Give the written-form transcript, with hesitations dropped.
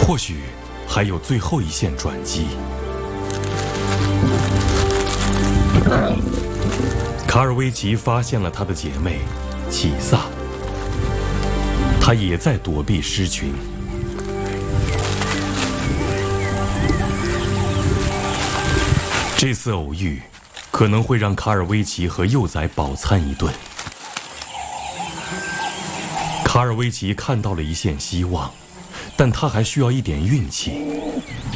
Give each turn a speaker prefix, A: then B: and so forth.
A: 或许还有最后一线转机。卡尔维奇发现了他的姐妹启萨，她也在躲避狮群。这次偶遇可能会让卡尔维奇和幼崽饱餐一顿。卡尔维奇看到了一线希望，但他还需要一点运气。